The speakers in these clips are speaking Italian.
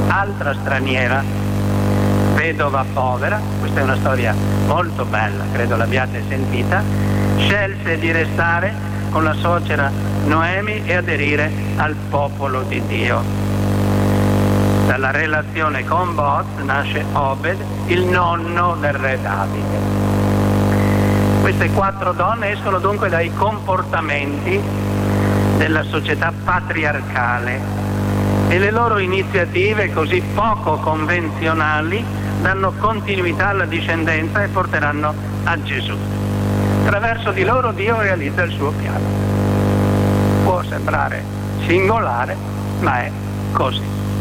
altra straniera, vedova povera, questa è una storia molto bella, credo l'abbiate sentita, scelse di restare con la suocera Noemi e aderire al popolo di Dio. Dalla relazione con Boaz nasce Obed, il nonno del re Davide. Queste 4 donne escono dunque dai comportamenti della società patriarcale e le loro iniziative così poco convenzionali danno continuità alla discendenza e porteranno a Gesù. Attraverso di loro Dio realizza il suo piano. Può sembrare singolare, ma è così.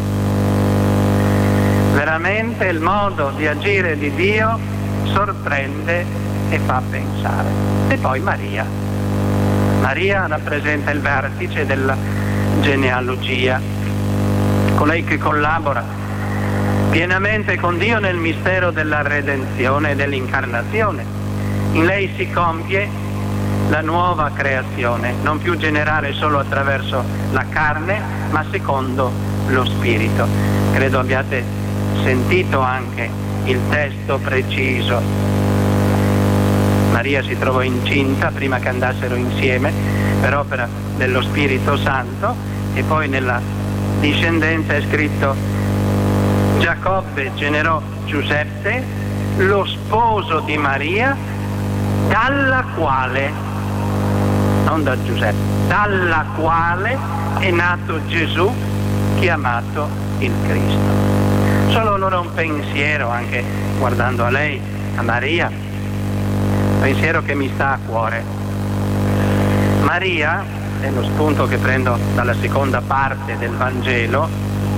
Veramente il modo di agire di Dio sorprende e fa pensare. E poi Maria. Maria rappresenta il vertice della genealogia, colei che collabora pienamente con Dio nel mistero della redenzione e dell'incarnazione. In lei si compie la nuova creazione, non più generale solo attraverso la carne, ma secondo lo Spirito. Credo abbiate sentito anche il testo preciso. Maria si trovò incinta prima che andassero insieme per opera dello Spirito Santo, e poi nella discendenza è scritto: Giacobbe generò Giuseppe, lo sposo di Maria, dalla quale, non da Giuseppe, dalla quale è nato Gesù, chiamato il Cristo. Solo allora un pensiero, anche guardando a lei, a Maria, pensiero che mi sta a cuore. Maria, è lo spunto che prendo dalla seconda parte del Vangelo,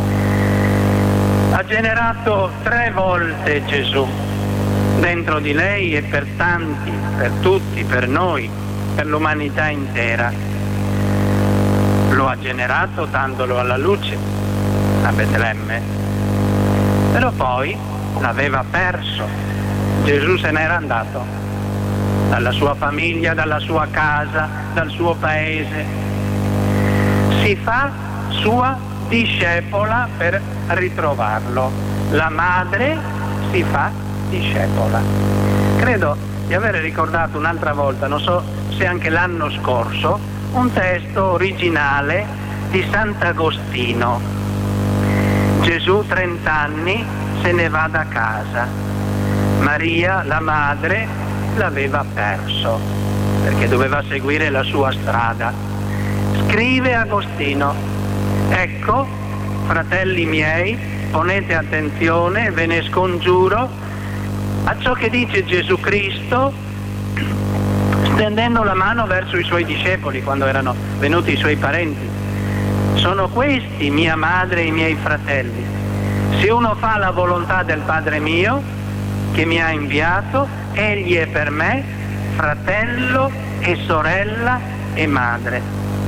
ha generato 3 volte Gesù dentro di lei e per tanti, per tutti, per noi, per l'umanità intera. Lo ha generato dandolo alla luce a Betlemme, però poi l'aveva perso. Gesù se n'era andato dalla sua famiglia, dalla sua casa, dal suo paese. Si fa sua discepola per ritrovarlo. La madre si fa discepola. Credo di aver ricordato un'altra volta, non so se anche l'anno scorso, un testo originale di Sant'Agostino. Gesù 30 anni se ne va da casa. Maria, la madre, l'aveva perso perché doveva seguire la sua strada. Scrive Agostino: ecco, fratelli miei, ponete attenzione, ve ne scongiuro, a ciò che dice Gesù Cristo stendendo la mano verso i suoi discepoli quando erano venuti i suoi parenti. Sono questi mia madre e i miei fratelli. Se uno fa la volontà del Padre mio che mi ha inviato, egli è per me fratello e sorella e madre.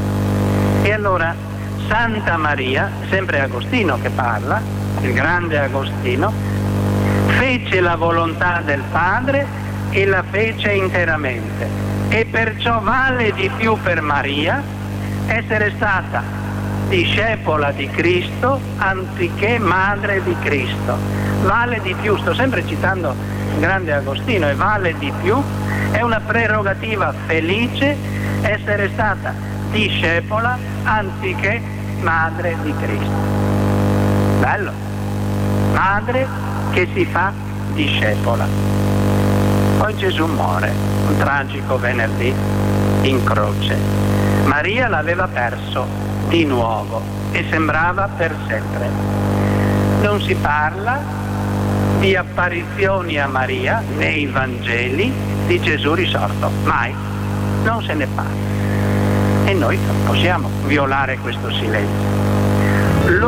E allora Santa Maria, sempre Agostino che parla, il grande Agostino, fece la volontà del Padre e la fece interamente, e perciò vale di più per Maria essere stata discepola di Cristo anziché madre di Cristo. Vale di più, sto sempre citando il grande Agostino, e vale di più, è una prerogativa felice essere stata discepola anziché madre di Cristo. Bello, madre che si fa discepola. Poi Gesù muore, un tragico venerdì in croce. Maria l'aveva perso di nuovo e sembrava per sempre. Non si parla di apparizioni a Maria nei Vangeli di Gesù risorto, mai, non se ne parla. E noi non possiamo violare questo silenzio.